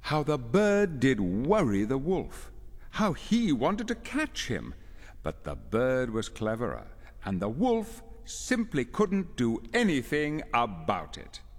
How the bird did worry the wolf. How he wanted to catch him. But the bird was cleverer, and the wolf simply couldn't do anything about it.